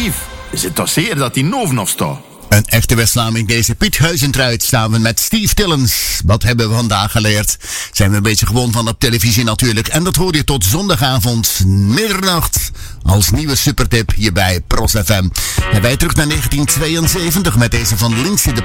Steve, is het toch zeer dat die Nov nog staat? Een echte West-Vlaming, deze Piet Huizentruid, samen met Steve Tillens. Wat hebben we vandaag geleerd? Zijn we een beetje gewoon van op televisie natuurlijk. En dat hoor je tot zondagavond, middernacht, als nieuwe supertip hier bij Pros FM. En wij terug naar 1972 met deze van Lindsay de